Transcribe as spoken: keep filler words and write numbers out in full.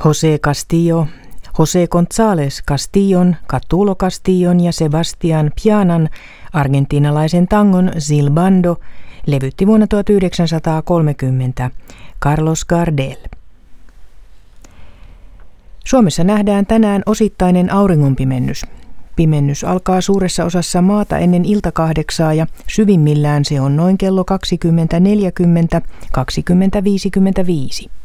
José Castillo, José González Castillon, Catulo Castillon ja Sebastián Pianan argentiinalaisen tangon Silbando levytti vuonna tuhatyhdeksänsataakolmekymmentä Carlos Gardel. Suomessa nähdään tänään osittainen auringonpimennys. Pimennys alkaa suuressa osassa maata ennen iltakahdeksaa ja syvimmillään se on noin kello kaksikymmentä neljäkymmentä kaksikymmentä viisikymmentäviisi.